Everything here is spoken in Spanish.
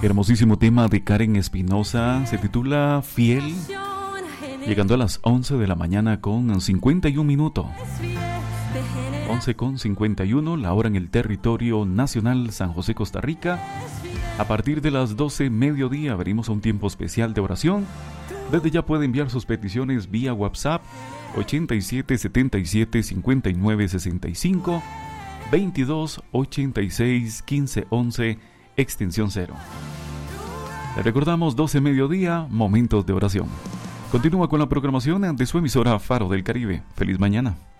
Hermosísimo tema de Karen Espinosa, se titula Fiel, llegando a las 11 de la mañana con 51 minutos. 11 con 51, la hora en el territorio nacional San José, Costa Rica. A partir de las 12 mediodía abrimos un tiempo especial de oración. Desde ya puede enviar sus peticiones vía WhatsApp 87 77 59 65 22 86 15 11 extensión 0. Le recordamos 12 mediodía, momentos de oración. Continúa con la programación de su emisora Faro del Caribe. Feliz mañana.